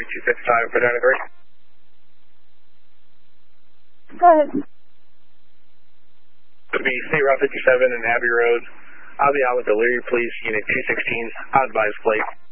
255 for 93. Go ahead. It would be State Route 57 and Abbey Road. I'll be out with the Leary Police Unit 216, unadvised plate.